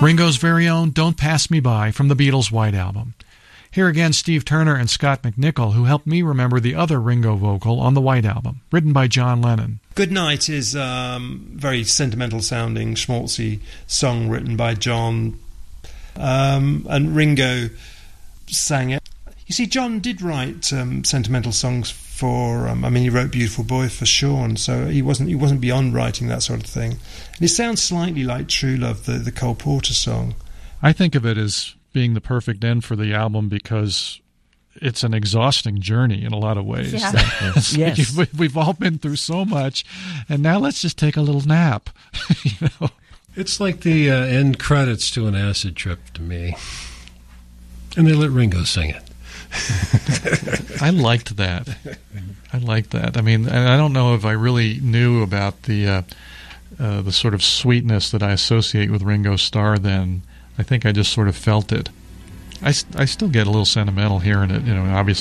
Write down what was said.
Ringo's very own Don't Pass Me By from the Beatles' White Album. Here again, Steve Turner and Scott McNichol, who helped me remember the other Ringo vocal on the White Album, written by John Lennon. Good Night is very sentimental-sounding, schmaltzy song written by John, and Ringo sang it. You see, John did write sentimental songs for. He wrote "Beautiful Boy" for Sean, so he wasn't beyond writing that sort of thing. And it sounds slightly like "True Love," the Cole Porter song. I think of it as being the perfect end for the album because it's an exhausting journey in a lot of ways. Yeah. Yes. We've all been through so much, and now let's just take a little nap. It's like the end credits to an acid trip to me. And they let Ringo sing it. I liked that. I mean, I don't know if I really knew about the sort of sweetness that I associate with Ringo Starr then. I think I just sort of felt it. I still get a little sentimental hearing it, obviously.